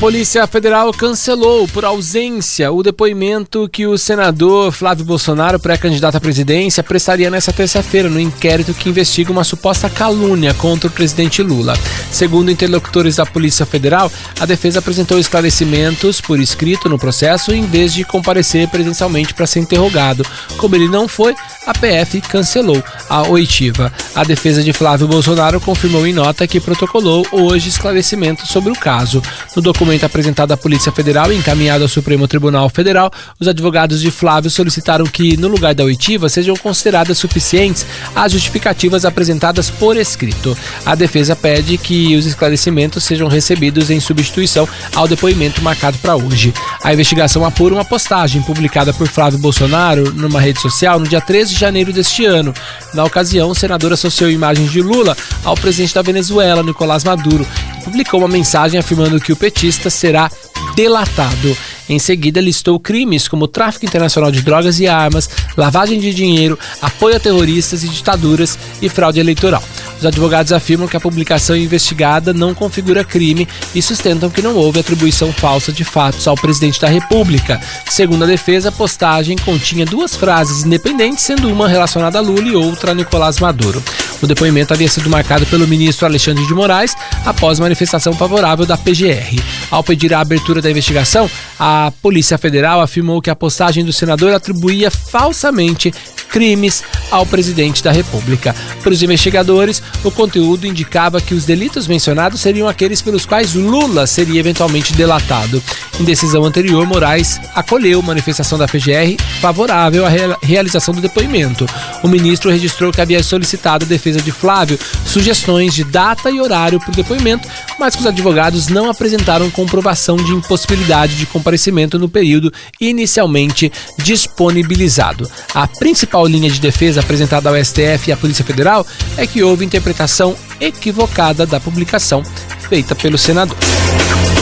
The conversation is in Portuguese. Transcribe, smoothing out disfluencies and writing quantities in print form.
Polícia Federal cancelou por ausência o depoimento que o senador Flávio Bolsonaro, pré-candidato à presidência, prestaria nesta terça-feira no inquérito que investiga uma suposta calúnia contra o presidente Lula. Segundo interlocutores da Polícia Federal, a defesa apresentou esclarecimentos por escrito no processo em vez de comparecer presencialmente para ser interrogado. Como ele não foi, a PF cancelou a oitiva. A defesa de Flávio Bolsonaro confirmou em nota que protocolou hoje esclarecimentos sobre o caso. No documento apresentado à Polícia Federal e encaminhado ao Supremo Tribunal Federal, os advogados de Flávio solicitaram que, no lugar da oitiva, sejam consideradas suficientes as justificativas apresentadas por escrito. A defesa pede que os esclarecimentos sejam recebidos em substituição ao depoimento marcado para hoje. A investigação apura uma postagem publicada por Flávio Bolsonaro numa rede social no dia 13 de janeiro deste ano. Na ocasião, o senador associou imagens de Lula ao presidente da Venezuela, Nicolás Maduro, e publicou uma mensagem afirmando que o petista será delatado. Em seguida, listou crimes como tráfico internacional de drogas e armas, lavagem de dinheiro, apoio a terroristas e ditaduras e fraude eleitoral. Os advogados afirmam que a publicação investigada não configura crime e sustentam que não houve atribuição falsa de fatos ao presidente da República. Segundo a defesa, a postagem continha duas frases independentes, sendo uma relacionada a Lula e outra a Nicolás Maduro. O depoimento havia sido marcado pelo ministro Alexandre de Moraes após manifestação favorável da PGR. Ao pedir a abertura da investigação, a Polícia Federal afirmou que a postagem do senador atribuía falsamente crimes ao presidente da República. Para os investigadores, o conteúdo indicava que os delitos mencionados seriam aqueles pelos quais Lula seria eventualmente delatado. Em decisão anterior, Moraes acolheu a manifestação da PGR favorável à realização do depoimento. O ministro registrou que havia solicitado à defesa de Flávio sugestões de data e horário para o depoimento, mas que os advogados não apresentaram comprovação de impossibilidade de comparecimento no período inicialmente disponibilizado. A principal linha de defesa apresentada ao STF e à Polícia Federal é que houve interpretação equivocada da publicação feita pelo senador.